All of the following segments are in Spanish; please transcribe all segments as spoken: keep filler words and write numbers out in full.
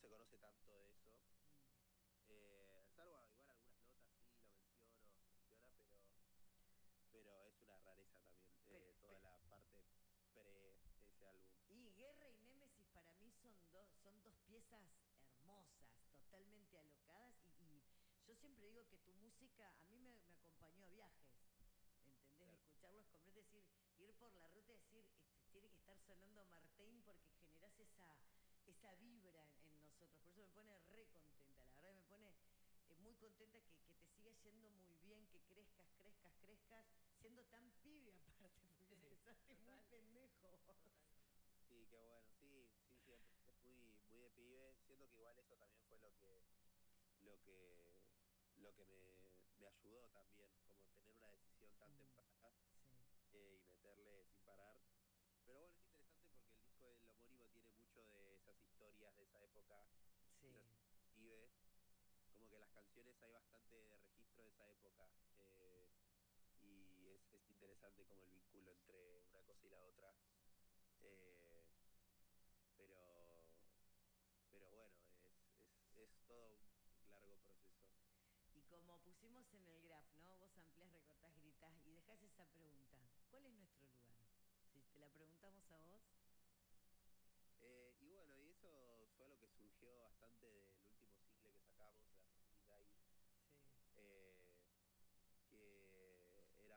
se conoce tanto de eso. Mm. Eh, salvo igual algunas notas sí lo menciono, se menciona, pero pero es una rareza también, eh, toda la parte pre ese álbum. Y Guerra y Némesis para mí son dos, son dos piezas hermosas, totalmente alocadas. Y, y yo siempre digo que tu música a mí me, me acompañó a viajes. ¿Entendés? Claro. Escucharlos completo, decir, ir por la ruta y decir, este, tiene que estar sonando Martín porque generás esa, esa vibra en, en nosotros. Por eso me pone re contenta, la verdad me pone eh, muy contenta que, que te siga yendo muy bien, que crezcas, crezcas, crezcas, siendo tan pibe aparte, porque Sí, empezaste muy total. pendejo. Sí, qué bueno, sí, sí, sí, empecé muy, muy de pibe, siento que igual eso también fue lo que, lo que, lo que me, me ayudó también, como tener una decisión tan Mm, temprana sí. eh, y meterle sin parar. Pero bueno, es interesante porque el disco del homónimo tiene mucho de esas historias de esa época, Sí. esas pibe, como que las canciones hay bastante de registro de esa época. Eh, y es, es interesante como el vínculo entre una cosa y la otra. Eh, pero, pero bueno, es, es, es todo un largo proceso. Y como pusimos en el graph, ¿no? Vos ampliás, recortás, gritás y dejás esa pregunta. ¿Cuál es nuestro lugar? Si te la preguntamos a vos. Eh, y bueno, y eso fue lo que surgió bastante del último single que sacamos, la Aphrodite Diary, Sí. eh, que era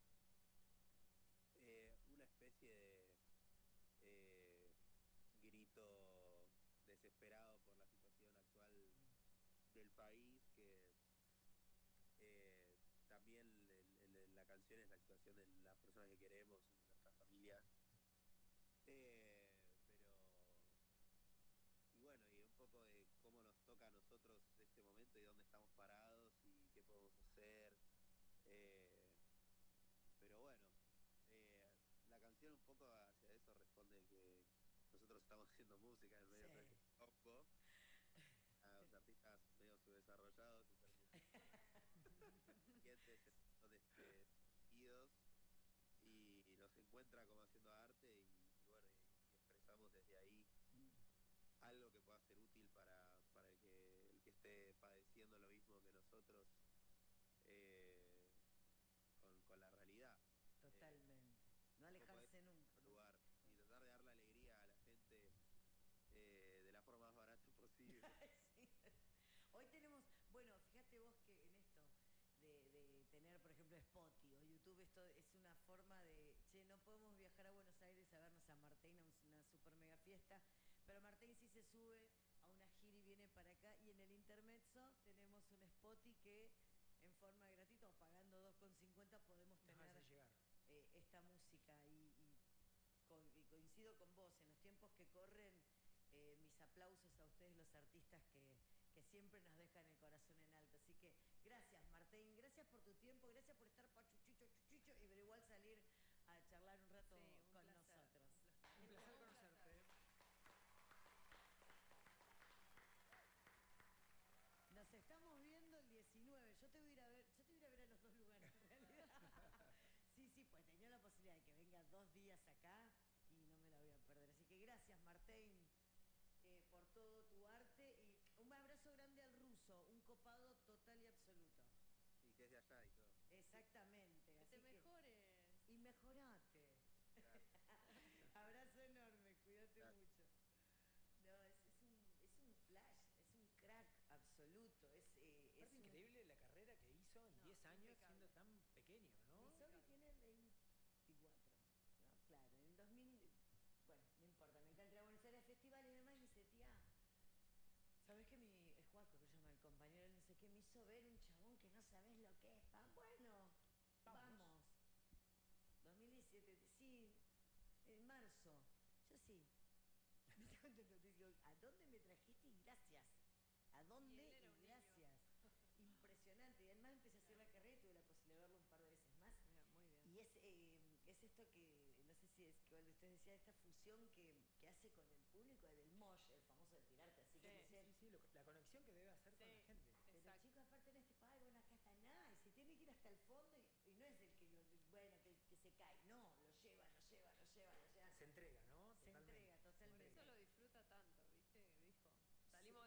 eh, una especie de eh, grito desesperado por la situación actual del país, que eh, también el, el, el, la canción es la situación de las personas que queremos y nuestra familia. Eh, pero, y bueno, y un poco de cómo nos toca a nosotros este momento y dónde estamos parados y qué podemos hacer. Eh, pero bueno, eh, la canción un poco hacia eso responde que nosotros estamos haciendo música en medio Sí. de todo este combo. A los artistas medio subdesarrollados, hacer música conscientes, son este, seguidos y nos encuentra como haciendo arte y, y bueno, y, y, expresamos desde ahí algo que pueda ser útil para, para el, que, el que esté padeciendo lo mismo que nosotros eh, con, con la realidad. Totalmente. Eh, No un poco alejarse ese nunca, ¿no? lugar y tratar de dar la alegría a la gente eh, de la forma más barata posible. Sí. Hoy tenemos, bueno, fíjate vos que en esto de, de tener, por ejemplo, Spotify o YouTube, esto es una forma de, che, no podemos viajar a Buenos Aires a vernos a Martín, a una super mega fiesta, pero Martín sí se sube a una gira y viene para acá, y en el intermezzo tenemos un Spotify que en forma gratuita o pagando dos con cincuenta podemos Nos tener hace llegar. eh, esta música y, y, co- y coincido con vos, en los tiempos que corren, eh, mis aplausos a ustedes los artistas que, que siempre nos dejan el corazón en alto. Así que gracias Martín, gracias por tu tiempo, gracias por estar pa' chuchicho, chuchicho, y pero igual salir a charlar un rato Sí, un con placer, nosotros. un placer. Un placer Un conocerte. placer. Nos estamos viendo el diecinueve. Yo te voy a ir a ver, yo te voy a ir a ver a los dos lugares en realidad. Sí, sí, pues tenía la posibilidad de que venga dos días acá y no me la voy a perder. Así que gracias, Martín, eh, por todo tu arte y un abrazo grande al ruso, un copado total y absoluto. Y que es de allá y todo. Exactamente. Que Así te que, mejores. y mejorate. Gracias. Abrazo enorme, cuídate Gracias. mucho. No, es, es, un, es un flash, es un crack absoluto. Es, eh, es Aparte un... increíble la carrera que hizo en No, diez años impecable. siendo tan pequeño, ¿no? Mi sobrino tiene veinticuatro, ¿no? Claro, en dos mil, bueno, no importa, me encanta ir a Buenos Aires Festival y demás, y me dice, tía, ¿sabés que mi, es Juaco que se llama el compañero, él no sé qué, me hizo ver un chabón que no sabés lo que es? Pa, bueno, Vamos. vamos. dos mil diecisiete, sí, en marzo, yo sí. Me estoy contento, te digo, ¿a dónde me trajiste? Y gracias. ¿A dónde? Y él era Y un niño. gracias. Impresionante. Y además empecé a hacer la carrera y tuve la posibilidad de verlo un par de veces más. Mira, muy bien. Y es, eh, es esto que, no sé si es que de ustedes decía, esta fusión que, que hace con el público del mosh, el famoso del tirarte, así Sí. que Sí, sí, sí, lo- la conexión que debe hacer con la Sí. gente. pero Exacto. chicos, aparte en este país, bueno, acá está nada, y se tiene que ir hasta el fondo, y, y no es el que, lo, bueno, que, que se cae, no, lo lleva, lo lleva, lo lleva, lo lleva. Se entrega, ¿no? Se Totalmente. entrega Por totalmente. eso lo disfruta tanto, ¿viste? Dijo. Salimos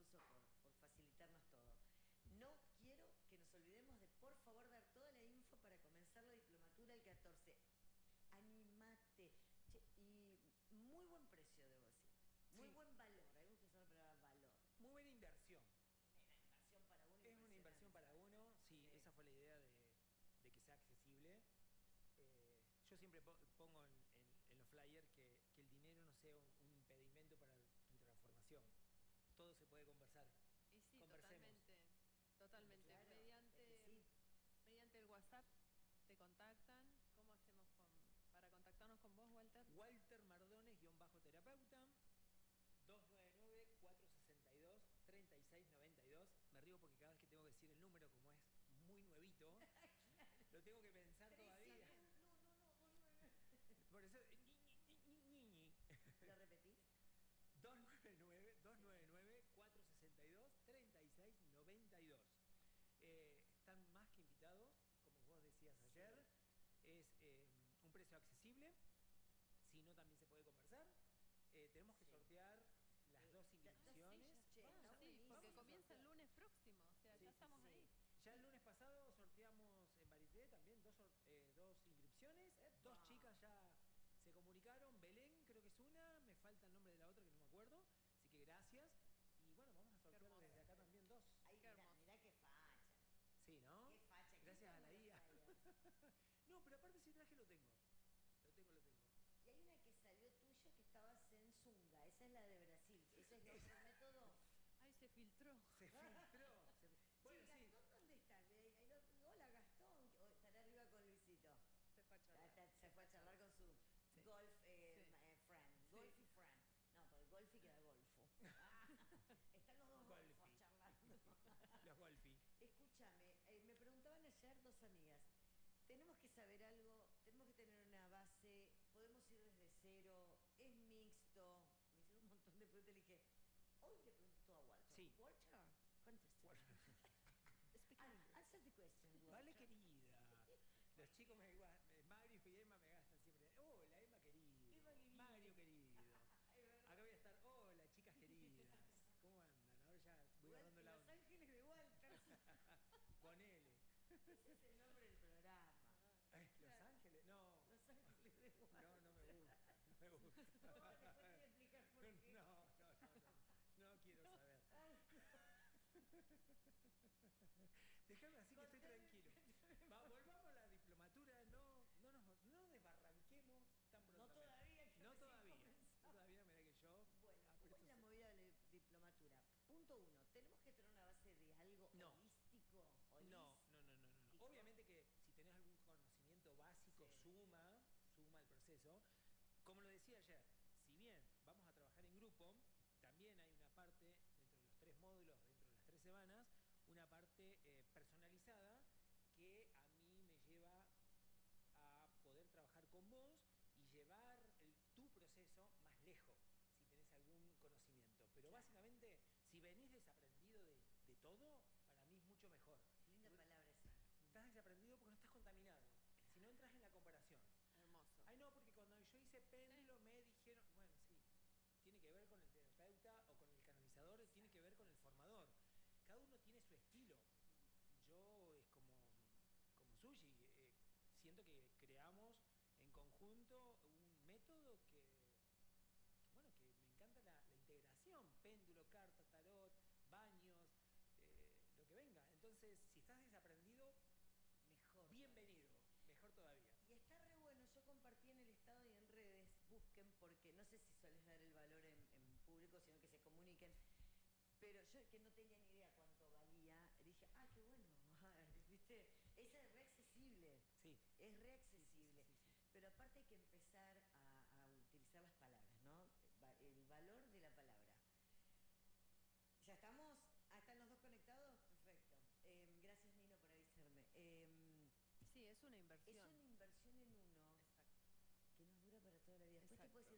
Alfonso, por, por facilitarnos todo. No quiero que nos olvidemos de, por favor, dar toda la info para comenzar la diplomatura el catorce. Animate. Che, y muy buen precio, debo decir. Muy Sí. buen valor. A mí me gusta usar la palabra valor. Muy buena inversión. Una inversión para uno. Es una inversión para uno. Sí, Sí. esa fue la idea de, de que sea accesible. Eh, yo siempre po- pongo en, en- en los flyers que, que el dinero no sea un, un impedimento para tu transformación. Todo se puede conversar. Y sí, Conversemos. totalmente. Totalmente. Claro, mediante, es que sí. mediante el WhatsApp te contactan. ¿Cómo hacemos con, para contactarnos con vos, Walter? Walter Mardones, guión bajo terapeuta, dos nueve nueve, cuatro seis dos, tres seis nueve dos. Me río porque cada vez que tengo que decir el número, como es muy nuevito, lo tengo que pensar todavía. No, no, no, dos nueve nueve. Por eso, eh, ñi, ñi, ñi, ñi, ñi. ¿Lo repetís? dos nueve nueve, dos nueve nueve, cuatro seis dos, tres seis nueve dos. Eh, están más que invitados, como vos decías ayer. Es eh, un precio accesible, si no también se puede conversar. Eh, tenemos que Sí. sortear las Eh, dos las dos inscripciones. sillas, che, Vamos está a- Sí, buenísimo. porque vamos a comienza el sortear. lunes próximo. O sea, Sí, ya sí, estamos sí. ahí. Ya el lunes pasado sorteamos en Varité también dos, sor- eh, dos inscripciones. ¡Epa! Dos chicas ya se comunicaron. Belén creo que es una, me falta el nombre de la otra que no me acuerdo. Así que gracias. Y bueno, vamos a sortear hermoso. desde acá también dos. Ay, Qué mirá, hermoso. mirá qué facha. Sí, ¿no? Qué facha. ¿Quién Gracias a toma la los I A. flyers? No, pero aparte si traje lo tengo. Lo tengo, lo tengo. Y hay una que salió tuya que estabas en Zunga. Esa es la de Brasil. ¿Ese es otro método? Ay, se filtró. Se filtró. se- Bueno, Che, sí. ¿Gastón dónde está? Ahí- ahí lo- Hola, Gastón. O estará arriba con Luisito. Se fue a Ah, charlar. está- Se fue a charlar con su Sí. golf eh, Sí. ma- eh, friend. Sí. Golfy friend. No, porque golfy queda golfo. Ah, están los dos Golfi. golfos charlando. Los golfi. Escúchame, eh, me preguntaban ayer dos amigas. Tenemos que saber algo, tenemos que tener una base, podemos ir desde cero, es mixto. Me hicieron un montón de preguntas y le dije, hoy le pregunto todo a Walter. Sí. Walter, contesta. Speak Ah, English. answer the question, Walter. Vale, querida. Los chicos me gua- eh, Mario y Emma me gastan siempre. Hola, Emma querido. Emma querido. Mario querido. Ay, verdad. Acá voy a estar. Hola, chicas queridas. ¿Cómo andan? Ahora ya voy Wal- agarrando la Los onda. Ángeles de Walter. Con L. Ese es el nombre del programa. Ay, Los Ángeles. No. Los Ángeles de Walter. No, no me gusta. No me gusta. No, después te voy a explicar por No, qué. no, no, no. No quiero saber. Ay, Déjame así que estoy Contame- tranquilo. Va, volvamos a la diplomatura. No, no nos no desbarranquemos tan pronto. no todavía. que No recién todavía. comenzamos. No todavía, mira que yo. Bueno, ¿cómo aprieto es la ese- movida de la diplomatura? Punto uno, ¿tenemos que tener una base de algo No. holístico? No, no, no, no, no, no. ¿Y cómo? Obviamente que si tenés algún conocimiento básico, Sí. suma, suma al proceso. Como lo decía ayer, si bien vamos a trabajar en grupo, también hay una parte, dentro de los tres módulos, dentro de las tres semanas, una parte eh, personalizada que a mí me lleva a poder trabajar con vos y llevar el- tu proceso más lejos, si tenés algún conocimiento. Pero Claro. básicamente, si venís desaprendido de, de todo, para mí es mucho mejor. Linda Porque palabra esa. Estás desaprendido porque no estás contaminado. Si no entras en la comparación. Hermoso. Ay, no, porque cuando yo hice péndulo me dijeron, bueno, sí, tiene que ver con el terapeuta o con el canalizador, tiene que ver con el formador. Cada uno tiene su estilo. Yo es como, como Sushi, eh, siento que creamos en conjunto un método que, que, bueno, que me encanta la, la integración, péndulo, carta, tarot, baños, eh, lo que venga. Entonces, si estás desaprendido, Mejor. bienvenido, mejor todavía. Y está re bueno, yo compartí en el estado y en redes, busquen, porque no sé si sueles dar el valor en, en público, sino que se comuniquen. Pero yo que no tenía ni idea cuánto valía, dije, ah, qué bueno, ¿viste? Esa es re accesible, Sí. es re Sí, sí, accesible. sí, sí, sí. Pero aparte hay que empezar a, a utilizar las palabras, ¿no? Va- El valor de la palabra. ¿Ya estamos? Ah, ¿están los dos conectados? Perfecto. Em, gracias, Nino, por avisarme. Em, Sí, es una es inversión. una